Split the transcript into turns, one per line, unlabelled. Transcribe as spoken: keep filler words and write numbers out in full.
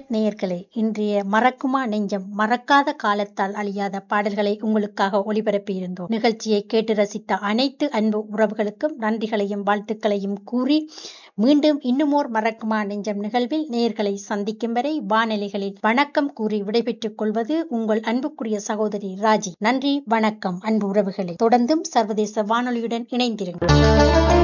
நேயர்களே, இன்றைய மறக்குமா நெஞ்சம் மறக்காத காலத்தால் அழியாத பாடல்களை உங்களுக்காக ஒளிபரப்பியிருந்தோம். நிகழ்ச்சியை கேட்டு ரசித்த அனைத்து அன்பு உறவுகளுக்கும் நன்றிகளையும் வாழ்த்துக்களையும் கூறி மீண்டும் இன்னுமோர் மறக்குமா நெஞ்சம் நிகழ்வில் நேயர்களை சந்திக்கும் வரை வானொலிகளில் வணக்கம் கூறி விடைபெற்றுக் கொள்வது உங்கள் அன்புக்குரிய சகோதரி ராஜி. நன்றி, வணக்கம் அன்பு உறவுகளை. தொடர்ந்தும் சர்வதேச வானொலியுடன் இணைந்திருங்கள்.